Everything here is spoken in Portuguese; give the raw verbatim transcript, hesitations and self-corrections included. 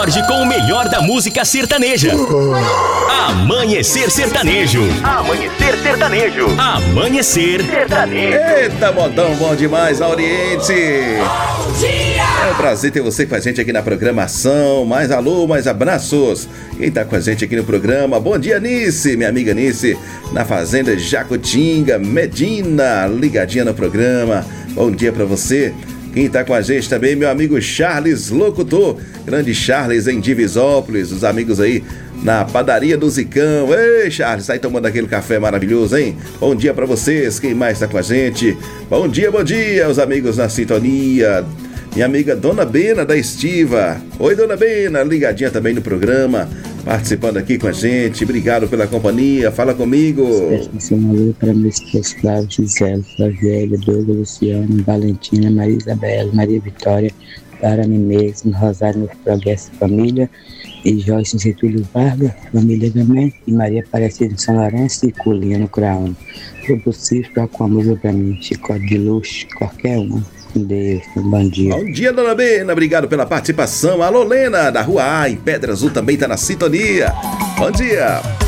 Acorde com o melhor da música sertaneja. Amanhecer Sertanejo. Amanhecer Sertanejo. Amanhecer Sertanejo. Eita, modão bom demais, a Oriente. Bom dia! É um prazer ter você com a gente aqui na programação. Mais alô, mais abraços. Quem tá com a gente aqui no programa? Bom dia, Nice, minha amiga Nice, na Fazenda Jacutinga, Medina, ligadinha no programa. Bom dia pra você. Quem tá com a gente também, meu amigo Charles Locutor, grande Charles em Divisópolis, os amigos aí na padaria do Zicão. Ei, Charles, tá aí tomando aquele café maravilhoso, hein? Bom dia pra vocês, quem mais tá com a gente? Bom dia, bom dia, os amigos na sintonia. Minha amiga Dona Bena da Estiva. Oi, Dona Bena, ligadinha também no programa, participando aqui com a gente. Obrigado pela companhia, fala comigo. Um alô para meus pais Flávio, Gisele, Flaviélia, Douglas, Luciano, Valentina, Maria Isabela, Maria Vitória, para mim mesmo, Rosário, meu progresso, família, e Joyce em Getúlio Vargas, família também, e Maria Aparecida em São Lourenço e Colinha no Craão. Se possível, toca uma música para mim, Chicote de Luxo, qualquer uma. Deus, um bom dia. Bom dia, Dona Bena, obrigado pela participação. Alô, Lena, da Rua A, em Pedra Azul, também tá na sintonia. Bom dia.